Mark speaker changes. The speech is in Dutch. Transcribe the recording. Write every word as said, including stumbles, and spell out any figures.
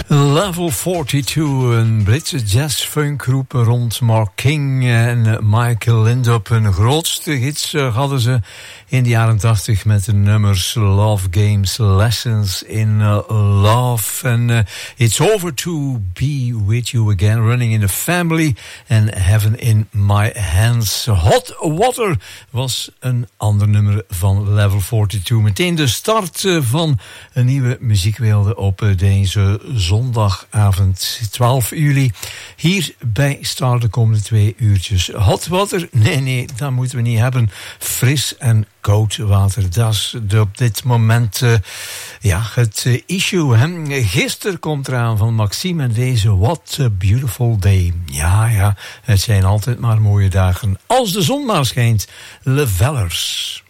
Speaker 1: Level forty-two, een Britse jazz-funkgroep rond Mark King en Michael Lindop. Hun grootste hits hadden ze in de jaren tachtig met de nummers Love Games, Lessons in uh, Love en uh, It's Over to Be With You Again, Running in the Family en Heaven in My Hands. Hot Water was een ander nummer van Level forty-two. Meteen de start van een nieuwe muziekwereld op deze zondagavond twaalf juli. Hier bij Star de komende twee uurtjes. Hot water? Nee, nee, dat moeten we niet hebben. Fris en koud water. Dat is de, op dit moment uh, ja, het uh, issue. Hè? Gisteren komt eraan van Maxime en deze What a Beautiful Day. Ja, ja, het zijn altijd maar mooie dagen. Als de zon maar schijnt. Levellers.